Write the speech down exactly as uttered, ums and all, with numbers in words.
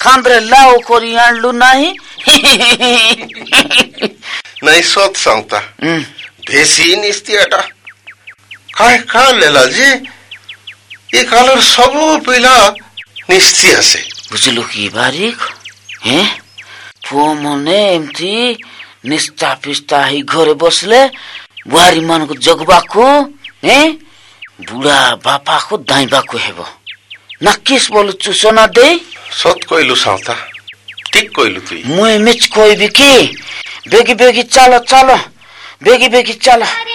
कांद्रे लाओ कोरी आणलू नाही नहीं सोच सांगता बेसी निस्तियाटा काय कालेला जी ये कालर सबु पिला निस्तिया से बुझलु की बारीक हैं पुओ मने एमती निस्ता पिस्ता ही घरे बसले बुहारी मन को जगबाको हैं बुढ़ा बापा को दाइबाको हेबो नक्कीस बोलु चुसना दे सत कोइलु सांगता ठीक कोइलु तुई मुए मिच कोई भी की बेगी बेगी चलो चलो बेगी बेगी चलो